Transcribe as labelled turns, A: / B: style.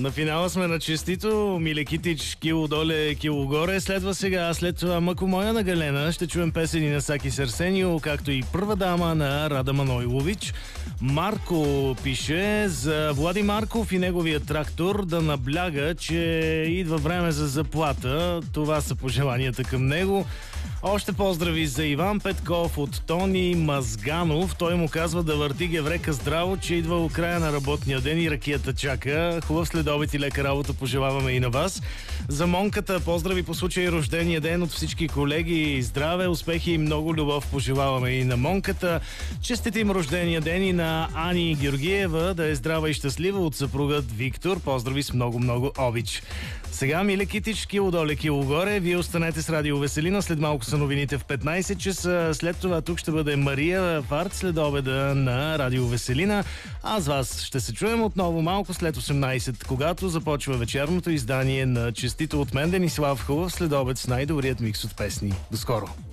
A: На финала сме на честито. Милекитич, кило доле, кило горе. Следва сега, след това Мъко моя на Галена. Ще чуем песени на Саки Сърсенио, както и Първа дама на Рада Манойлович. Марко пише за Влади Марков и неговия трактор да набляга, че идва време за заплата. Това са пожеланията към него. Още поздрави за Иван Петков от Тони Мазганов. Той му казва да върти геврека здраво, че идва у края на работния ден и ракията чака. Хубав следобед и лека работа пожелаваме и на вас. За Монката поздрави по случай рождения ден от всички колеги. Здраве, успехи и много любов пожелаваме и на Монката. Честит им рождения ден и на Ани Георгиева. Да е здрава и щастлива от съпругът Виктор. Поздрави с много обич. Сега Милекитич, кило доле, кило горе. Вие останете с Радио Веселина. След малко са новините в 15 часа. След това тук ще бъде Мария Фарт след обеда на Радио Веселина. А с вас ще се чуем отново малко след 18, когато започва вечерното издание на Честито от мен, Денислав Хубав, след обед с най-добрият микс от песни. До скоро!